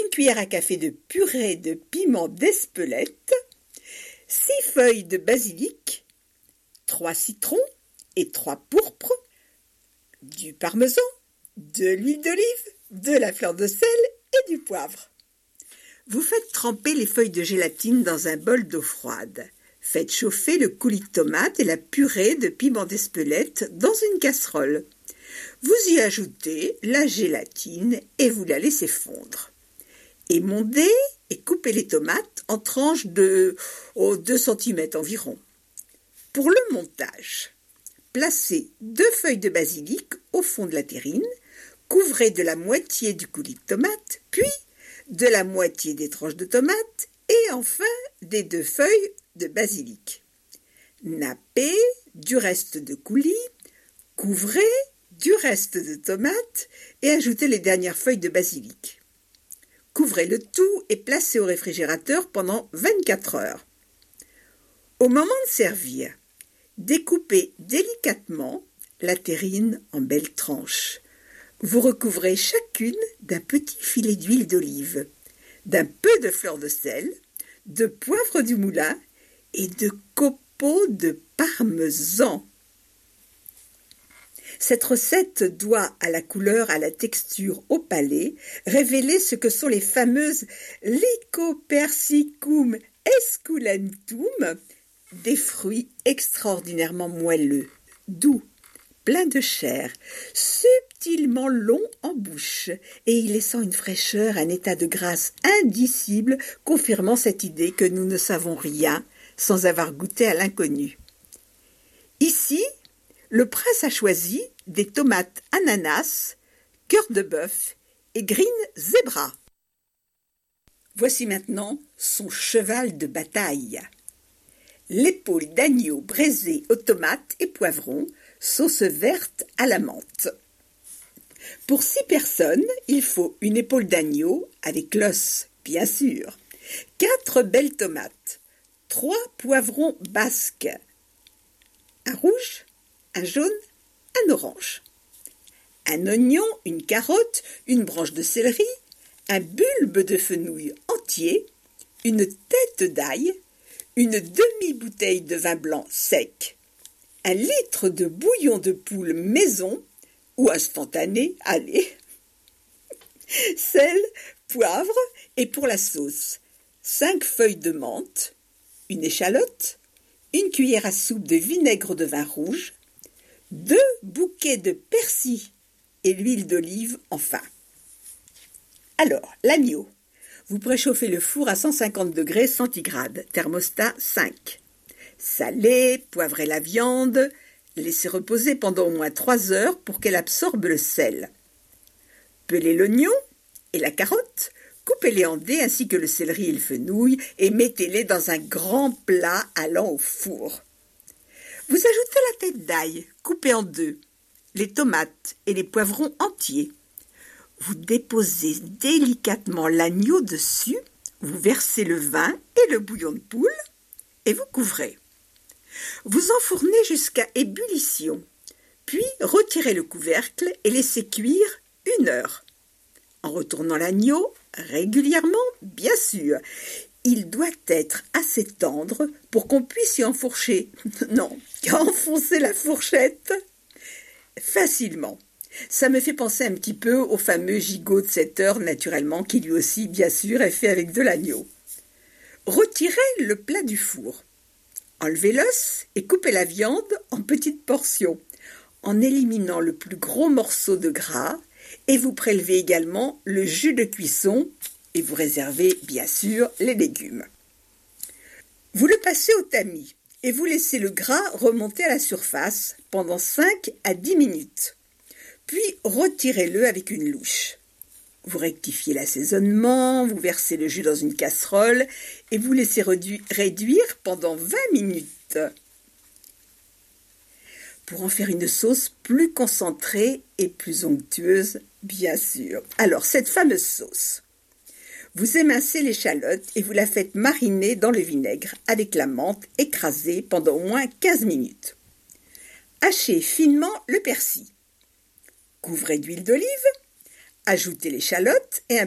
1 cuillère à café de purée de piment d'Espelette, 6 feuilles de basilic, 3 citrons et 3 pourpres, du parmesan, de l'huile d'olive, de la fleur de sel et du poivre. Vous faites tremper les feuilles de gélatine dans un bol d'eau froide. Faites chauffer le coulis de tomate et la purée de piment d'Espelette dans une casserole. Vous y ajoutez la gélatine et vous la laissez fondre. Émondez et coupez les tomates en tranches de 2 cm environ. Pour le montage, placez 2 feuilles de basilic au fond de la terrine, couvrez de la moitié du coulis de tomate, puis de la moitié des tranches de tomates et enfin des 2 feuilles de basilic. Nappez du reste de coulis, couvrez du reste de tomates et ajoutez les dernières feuilles de basilic. Couvrez le tout et placez au réfrigérateur pendant 24 heures. Au moment de servir, découpez délicatement la terrine en belles tranches. Vous recouvrez chacune d'un petit filet d'huile d'olive, d'un peu de fleur de sel, de poivre du moulin et de copeaux de parmesan. Cette recette doit, à la couleur, à la texture, au palais, révéler ce que sont les fameuses Lycopersicum esculentum, des fruits extraordinairement moelleux, doux, pleins de chair, subtilement longs en bouche, et y laissant une fraîcheur, un état de grâce indicible, confirmant cette idée que nous ne savons rien sans avoir goûté à l'inconnu. Ici, le prince a choisi des tomates ananas, cœur de bœuf et green zebra. Voici maintenant son cheval de bataille. L'épaule d'agneau braisée aux tomates et poivrons, sauce verte à la menthe. Pour 6 personnes, il faut une épaule d'agneau avec l'os, bien sûr, 4 belles tomates, 3 poivrons basques, un rouge, un jaune, un orange, un oignon, une carotte, une branche de céleri, un bulbe de fenouil entier, une tête d'ail, une demi-bouteille de vin blanc sec, 1 litre de bouillon de poule maison ou instantané, allez, sel, poivre et pour la sauce, 5 feuilles de menthe, une échalote, 1 cuillère à soupe de vinaigre de vin rouge, 2 bouquets de persil et l'huile d'olive enfin. Alors, l'agneau. Vous préchauffez le four à 150 degrés centigrades, thermostat 5. Salez, poivrez la viande, laissez reposer pendant au moins 3 heures pour qu'elle absorbe le sel. Pelez l'oignon et la carotte, coupez-les en dés ainsi que le céleri et le fenouil et mettez-les dans un grand plat allant au four. Vous ajoutez la tête d'ail, coupée en 2, les tomates et les poivrons entiers. Vous déposez délicatement l'agneau dessus, vous versez le vin et le bouillon de poule et vous couvrez. Vous enfournez jusqu'à ébullition, puis retirez le couvercle et laissez cuire 1 heure. En retournant l'agneau régulièrement, bien sûr. Il doit être assez tendre pour qu'on puisse y enfourcher. Non, enfoncer la fourchette facilement. Ça me fait penser un petit peu au fameux gigot de 7 heures, naturellement, qui lui aussi, bien sûr, est fait avec de l'agneau. Retirez le plat du four. Enlevez l'os et coupez la viande en petites portions, en éliminant le plus gros morceau de gras, et vous prélevez également le jus de cuisson, et vous réservez, bien sûr, les légumes. Vous le passez au tamis, et vous laissez le gras remonter à la surface pendant 5 à 10 minutes. Puis retirez-le avec une louche. Vous rectifiez l'assaisonnement, vous versez le jus dans une casserole et vous laissez réduire pendant 20 minutes. Pour en faire une sauce plus concentrée et plus onctueuse, bien sûr. Alors, cette fameuse sauce, vous émincez l'échalote et vous la faites mariner dans le vinaigre avec la menthe écrasée pendant au moins 15 minutes. Hachez finement le persil. Couvrez d'huile d'olive, ajoutez l'échalote et un